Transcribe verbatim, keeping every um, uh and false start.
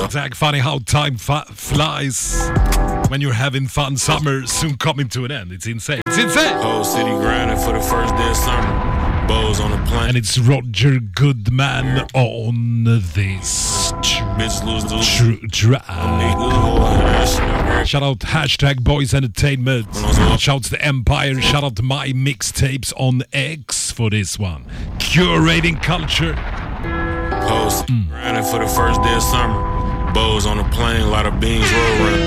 It's like funny how time fa- flies when you're having fun. Summer soon coming to an end. It's insane. It's insane. Whole city grinding for the first day of summer. Bows on the plane. And it's Roger Goodman on this Bitches lose the tr- drive. Shout out hashtag Boys Entertainment. Shout out to the Empire. Shout out to my mixtapes on X for this one. Curating culture. Whole city grinding for the first day of summer. Bows on the plane, a lot of beans roll around.